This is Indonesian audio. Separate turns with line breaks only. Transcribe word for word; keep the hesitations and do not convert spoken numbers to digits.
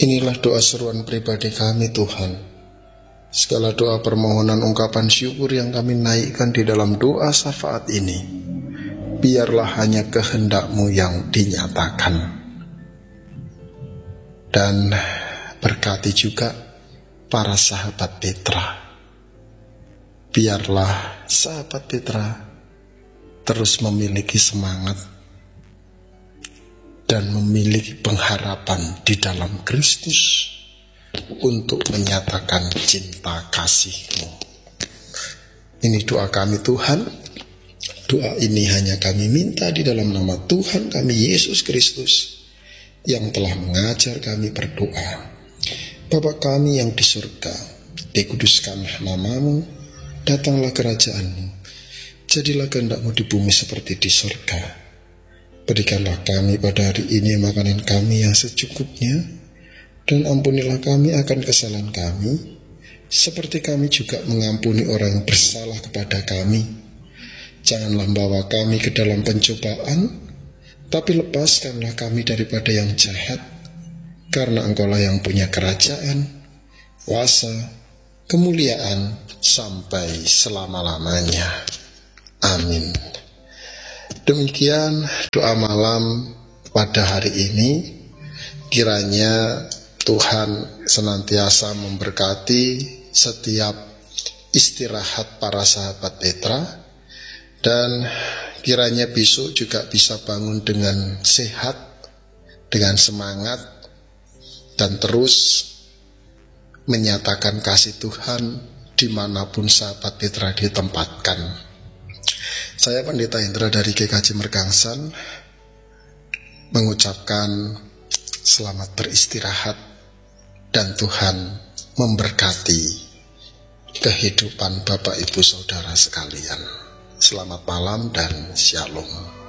Inilah doa seruan pribadi kami Tuhan. Segala doa permohonan ungkapan syukur yang kami naikkan di dalam doa syafaat ini, biarlah hanya kehendak-Mu yang dinyatakan. Dan berkati juga para sahabat Petra. Biarlah sahabat Petra terus memiliki semangat dan memiliki pengharapan di dalam Kristus untuk menyatakan cinta kasih-Mu. Ini doa kami Tuhan. Doa ini hanya kami minta di dalam nama Tuhan kami Yesus Kristus yang telah mengajar kami berdoa. Bapa kami yang di surga, dikuduskanlah nama-Mu, datanglah kerajaan-Mu, jadilah kehendak-Mu di bumi seperti di surga. Berikanlah kami pada hari ini makanan kami yang secukupnya, dan ampunilah kami akan kesalahan kami, seperti kami juga mengampuni orang yang bersalah kepada kami. Janganlah membawa kami ke dalam pencobaan, tapi lepaskanlah kami daripada yang jahat, karena Engkau-Lah yang punya kerajaan, kuasa, kemuliaan, sampai selama-lamanya. Amin. Demikian doa malam pada hari ini. Kiranya Tuhan senantiasa memberkati setiap istirahat para sahabat Petra, dan kiranya besok juga bisa bangun dengan sehat, dengan semangat, dan terus menyatakan kasih Tuhan dimanapun sahabat Petra ditempatkan. Saya Pendeta Hendra dari G K J Mergangsan mengucapkan selamat beristirahat dan Tuhan memberkati kehidupan Bapak Ibu Saudara sekalian. Selamat malam dan shalom.